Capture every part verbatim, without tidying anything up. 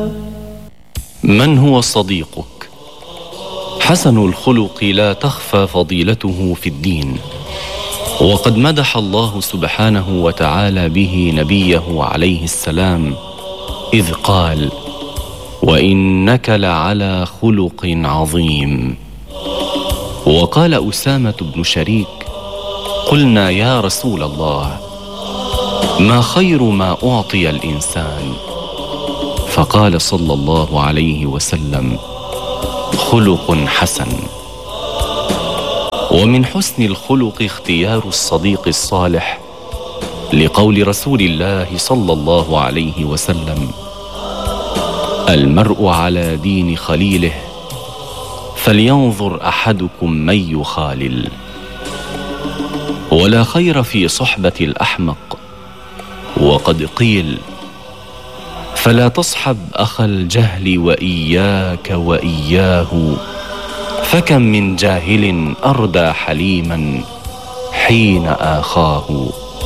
من هو صديقك؟ حسن الخلق لا تخفى فضيلته في الدين، وقد مدح الله سبحانه وتعالى به نبيه عليه السلام إذ قال: وإنك لعلى خلق عظيم. وقال أسامة بن شريك: قلنا يا رسول الله، ما خير ما أعطي الإنسان؟ فقال صلى الله عليه وسلم: خلق حسن. ومن حسن الخلق اختيار الصديق الصالح، لقول رسول الله صلى الله عليه وسلم: المرء على دين خليله، فلينظر أحدكم من يخالل. ولا خير في صحبة الأحمق، وقد قيل: فلا تصحب أخا الجهل وإياك وإياه، فكم من جاهل أردى حليما حين آخاه.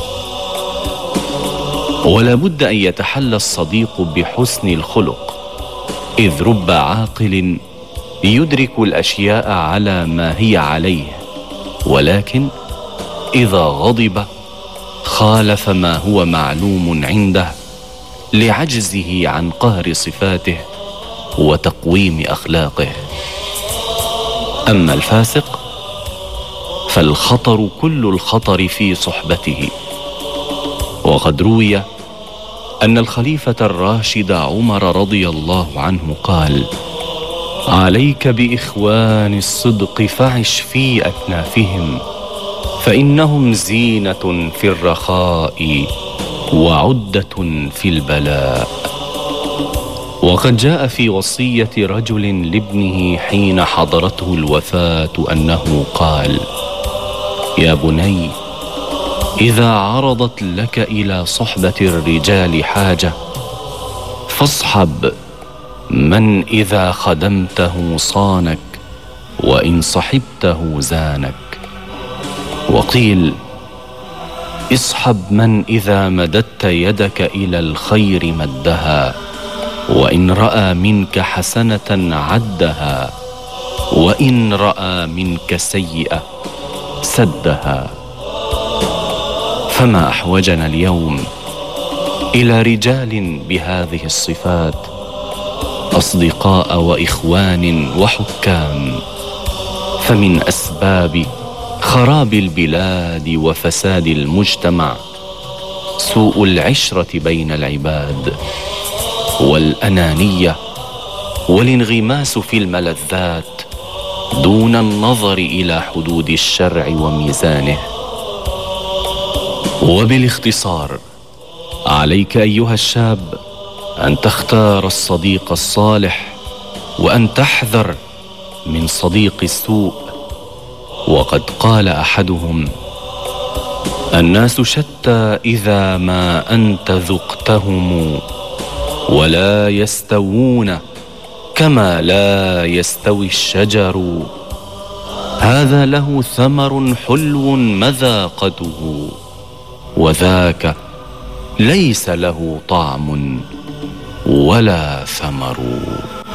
ولا بد أن يتحلى الصديق بحسن الخلق، إذ رب عاقل يدرك الأشياء على ما هي عليه، ولكن إذا غضب خالف ما هو معلوم عنده لعجزه عن قهر صفاته وتقويم أخلاقه. أما الفاسق فالخطر كل الخطر في صحبته. وقد روي أن الخليفة الراشد عمر رضي الله عنه قال: عليك بإخوان الصدق فعش في أكنافهم، فإنهم زينة في الرخاء وعدة في البلاء. وقد جاء في وصية رجل لابنه حين حضرته الوفاة أنه قال: يا بني، إذا عرضت لك إلى صحبة الرجال حاجة، فاصحب من إذا خدمته صانك، وإن صحبته زانك. وقيل: اصحب من إذا مددت يدك إلى الخير مدها، وإن رأى منك حسنة عدها، وإن رأى منك سيئة سدها. فما أحوجنا اليوم إلى رجال بهذه الصفات، أصدقاء وإخوان وحكام. فمن أسباب خراب البلاد وفساد المجتمع سوء العشرة بين العباد، والأنانية، والانغماس في الملذات دون النظر إلى حدود الشرع وميزانه. وبالاختصار، عليك أيها الشاب أن تختار الصديق الصالح، وأن تحذر من صديق السوء. وقد قال أحدهم: الناس شتى إذا ما أنت ذقتهم، ولا يستوون كما لا يستوي الشجر. هذا له ثمر حلو مذاقته، وذاك ليس له طعم ولا ثمر.